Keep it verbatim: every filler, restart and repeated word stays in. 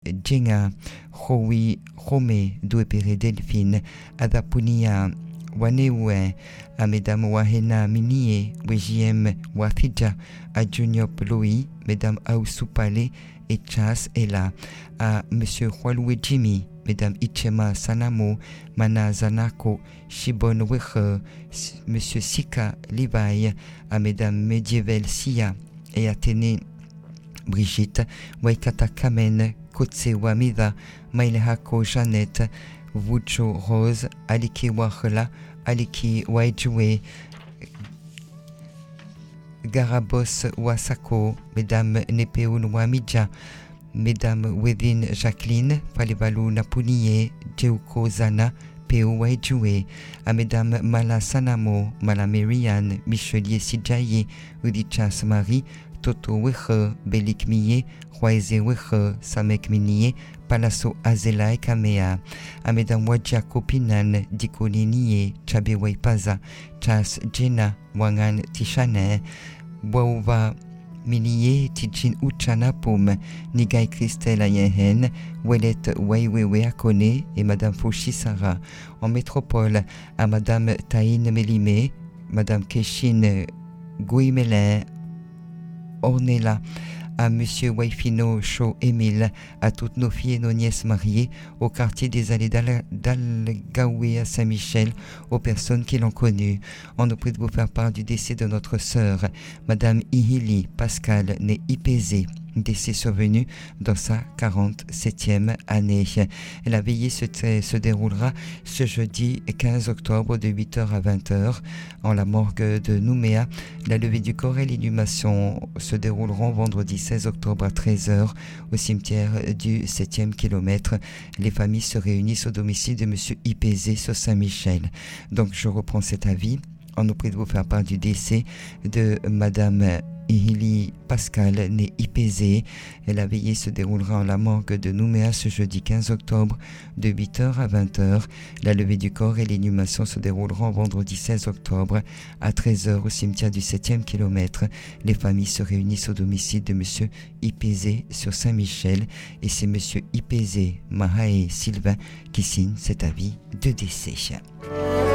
Jenga, Howi, Rome, Douepere Delphine, Adapunia, Wanewe, à Mesdames Wahena Minie, Wejiem Wafidja, à Juniop Louis, Mesdames Aoussoupale et Chas Ella, à Monsieur Hualoué Jimmy, Mesdames Ichema Sanamo, Mana Zanako, Shibon Weche, Monsieur Sika Levi, à Mesdames Medieval Sia et Athénée Brigitte, Waikata Kamen, Kotse Wamida, Mailehako Jeannette, Wucho Rose, Aliki Wahela, Aliki Waijue, Garabos Wasako, Mesdames Nepeun Wamidja, Mesdames Wedin Jacqueline, Palibalu Napunie, Jeuko Zana, Peu Waijue, à Mesdames Mala Sanamo, Mala Merian, Michelier Sidjaye, Udichas Marie, Toto Weche, Belik Miye, Roise Weche, Samek Minie, Palaso Azela et Kamea, à Mesdames Wadja Kopinan, Dikoni Nie, Chabe Waipaza, Chas Jena, Wangan Tishane, Wauva Minie, Tichin Uchana Poum, Nigai Christelle Ayehen, Welet Waiwewe Akone et Madame Fouchi Sarah. En métropole, à Madame Taïn Melime, Madame Keshin Gouimelin, Ornella, à Monsieur Waifino Cho Émile, à toutes nos filles et nos nièces mariées, au quartier des allées d'Algaoué à Saint-Michel, aux personnes qui l'ont connue. On nous prie de vous faire part du décès de notre sœur, Madame Ihili Pascal, née Ipézé, décès survenu dans sa quarante-septième année. La veillée se, se déroulera ce jeudi quinze octobre de huit heures à vingt heures en la morgue de Nouméa. La levée du corps et l'inhumation se dérouleront vendredi seize octobre à treize heures au cimetière du septième kilomètre. Les familles se réunissent au domicile de Monsieur Ipézé sur Saint-Michel. Donc je reprends cet avis. On nous prie de vous faire part du décès de Madame Ihili Pascal, née Ipézé. Et la veillée se déroulera en la morgue de Nouméa ce jeudi quinze octobre de huit heures à vingt heures. La levée du corps et l'inhumation se dérouleront vendredi seize octobre à treize heures au cimetière du septième kilomètre. Les familles se réunissent au domicile de Monsieur Ipézé sur Saint-Michel et c'est Monsieur Ipézé Mahaé Sylvain qui signe cet avis de décès.